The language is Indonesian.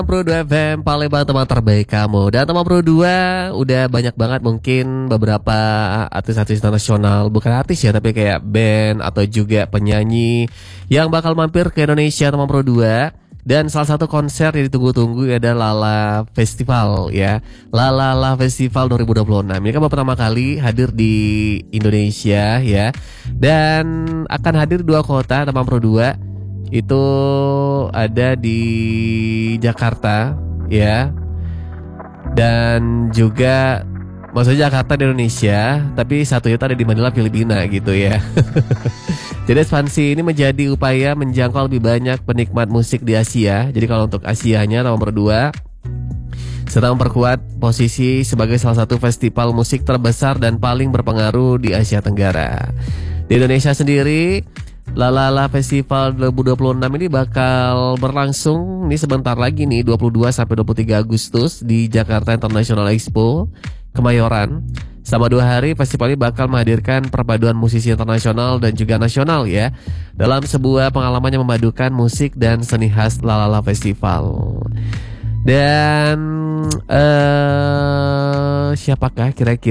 Pro 2 FM, Palembang teman terbaik kamu. Dan teman Pro 2 udah banyak banget mungkin beberapa artis-artis internasional, bukan artis ya, tapi kayak band atau juga penyanyi yang bakal mampir ke Indonesia teman Pro 2. Dan salah satu konser yang ditunggu-tunggu adalah Lala Festival ya. Lala Festival 2026. Ini kan baru pertama kali hadir di Indonesia ya. Dan akan hadir dua kota teman Pro 2. Itu ada di Jakarta ya. Dan juga maksudnya Jakarta di Indonesia, tapi satunya itu ada di Manila, Filipina gitu ya. Jadi ekspansi ini menjadi upaya menjangkau lebih banyak penikmat musik di Asia. Jadi kalau untuk Asianya nomor 2, serta memperkuat posisi sebagai salah satu festival musik terbesar dan paling berpengaruh di Asia Tenggara. Di Indonesia sendiri, Lala Festival 2026 ini bakal berlangsung nih sebentar lagi nih 22 sampai 23 Agustus di Jakarta International Expo Kemayoran. Selama 2 hari festival ini bakal menghadirkan perpaduan musisi internasional dan juga nasional ya, dalam sebuah pengalaman yang memadukan musik dan seni khas Lala Festival. Dan siapakah kira-kira